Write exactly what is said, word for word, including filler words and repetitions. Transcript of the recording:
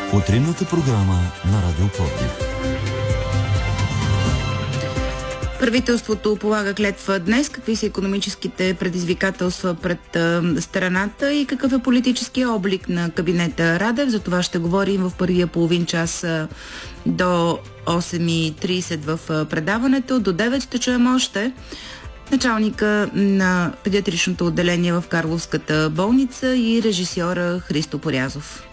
Утринната програма на Радио Пловдив. Правителството полага клетва днес. Какви са икономическите предизвикателства пред а, страната и какъв е политическия облик на кабинета Радев? За това ще говорим в първия половин час а, до осем и трийсет в а, предаването. До девет ще чуем още началника на педиатричното отделение в Карловската болница и режисьора Христо Порязов.